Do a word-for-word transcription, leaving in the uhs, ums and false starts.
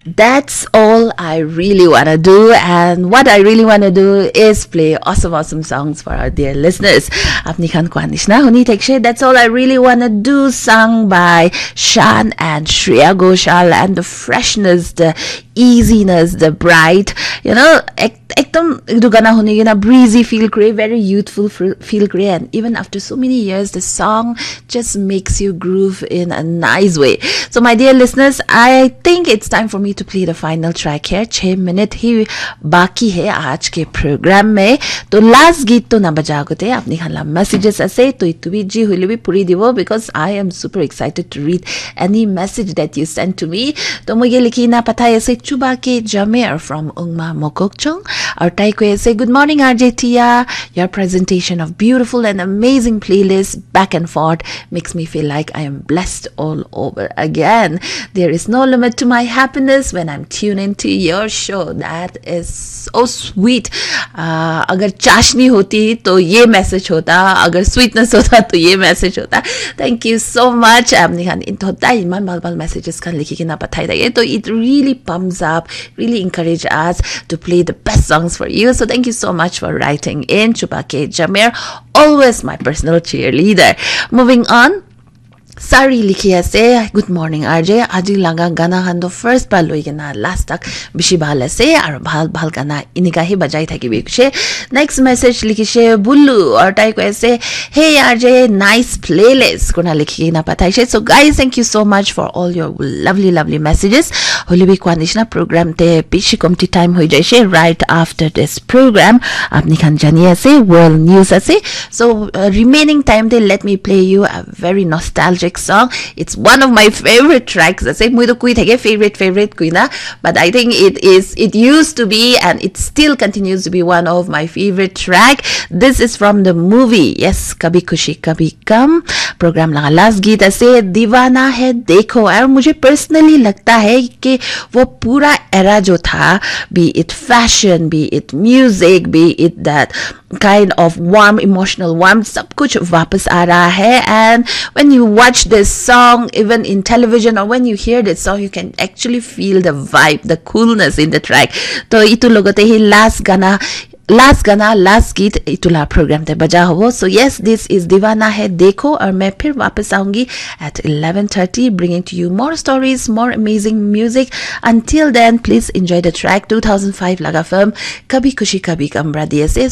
That's all I really want to do, and what I really want to do is play awesome awesome songs for our dear listeners. Apni khan kwanishna huni tekshe. That's all I really want to do, sung by Shan and Shreya Ghoshal, and the freshness, the easiness, the bright, you know, ekdam edu gana hune gina breezy feel करे, very youthful feel करे, and even after so many years the song just makes you groove in a nice way. So my dear listeners, I think it's time for me to play the final track here. छह minute ही बाकी है आज के programme में, तो last गीत तो ना बजागो थे अपनी खाला messages ऐसे तो इतुबी जी हुई भी पूरी दिवो, because I am super excited to read any message that you send to me. तो मुझे लिखी ना पता ऐसे चुबा के Jameer from Ungma Mokokchung, और टाइ को ऐसे good morning R J Tia, your presentation of beautiful and amazing playlists back and forth makes me feel like I am blessed all over again. There is no limit to my happiness when I'm tuned into your show. That is so sweet. uh, अगर चाशनी होती तो ये message होता, अगर sweetness होता तो ये मैसेज होता. Thank you so much. आपने खान इन होता है इमान बाल बाल messages खान लिखी कि ना पता ही तो it really pumps up, really encourage us to play the best songs for you. So thank you so much for writing in. Chupake Jameer, always my personal cheerleader. Moving on, Sari likhi ase, good morning R J, aji laga gana hando first ba loi gana last tak bishi bhal ase ar bhal bhal gana inika hi bajai thaki bikshe. Next message likhi she Bullu, or tai ko ase, hey R J, nice playlist kuna likhi na patai she. So guys, thank you so much for all your lovely lovely messages. Holi bi kwanishna program te bishi komti time hoi jai she right after this program. Apni khan jani ase world news ase. So uh, remaining time they let me play you a very nostalgic song. It's one of my favorite tracks. I say muido kui thake favorite favorite kui na, but I think it is it used to be and it still continues to be one of my favorite track. This is from the movie, yes, Kabhi Khushi Kabhi Gum. Program लगा last गीत ऐसे दीवाना है देखो, और मुझे personally लगता है कि वो पूरा era जो था, be it fashion, be it music, be it that kind of warm emotional warmth, सब कुछ वापस आ रहा है. And when you watch this song even in television, or when you hear this song, you can actually feel the vibe, the coolness in the track. तो इतु लोगों ही last गाना Last गाना last गीत इतुला program ते बजा हो. So yes, this is दीवाना है देखो, और मैं फिर वापस आऊंगी at eleven thirty bringing to you more stories, more amazing music. Until then, please enjoy the track two thousand five laga film Kabhi Khushi Kabhi Gum.